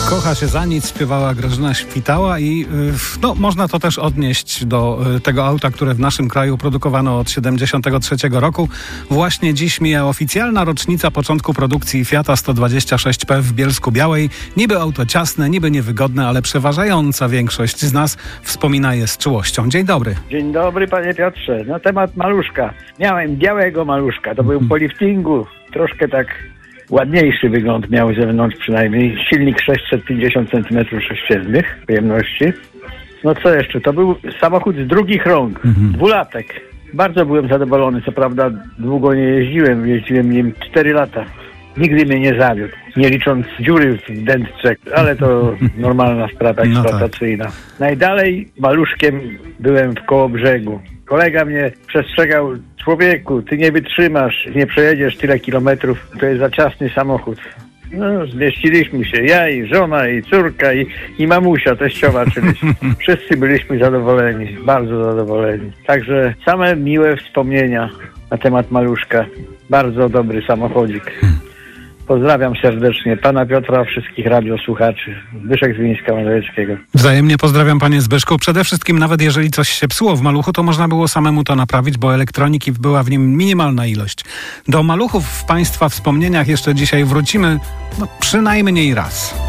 Kocha się za nic, śpiewała Grażyna Świtała i można to też odnieść do tego auta, które w naszym kraju produkowano od 1973 roku. Właśnie dziś mija oficjalna rocznica początku produkcji Fiata 126P w Bielsku-Białej. Niby auto ciasne, niby niewygodne, ale przeważająca większość z nas wspomina je z czułością. Dzień dobry. Dzień dobry, panie Piotrze. Na temat maluszka. Miałem białego maluszka, to był po liftingu. Troszkę tak ładniejszy wygląd miał z zewnątrz przynajmniej. Silnik 650 cm3 pojemności. No co jeszcze? To był samochód z drugich rąk. Dwulatek. Bardzo byłem zadowolony. Co prawda długo nie jeździłem. Jeździłem nim 4 lata. Nigdy mnie nie zawiódł. Nie licząc dziury w dętce, ale to normalna sprawa eksploatacyjna. No tak. Najdalej maluszkiem byłem w Kołobrzegu. Kolega mnie przestrzegał: człowieku, ty nie wytrzymasz, nie przejedziesz tyle kilometrów, to jest za ciasny samochód. No, zmieściliśmy się, ja i żona, i córka, i mamusia teściowa, czyli wszyscy byliśmy zadowoleni, bardzo zadowoleni. Także same miłe wspomnienia na temat maluszka. Bardzo dobry samochodzik. Pozdrawiam serdecznie pana Piotra, wszystkich radiosłuchaczy. Zbyszek z Wińska-Mazowieckiego. Wzajemnie pozdrawiam, panie Zbyszku. Przede wszystkim nawet jeżeli coś się psuło w maluchu, to można było samemu to naprawić, bo elektroniki była w nim minimalna ilość. Do maluchów w państwa wspomnieniach jeszcze dzisiaj wrócimy przynajmniej raz.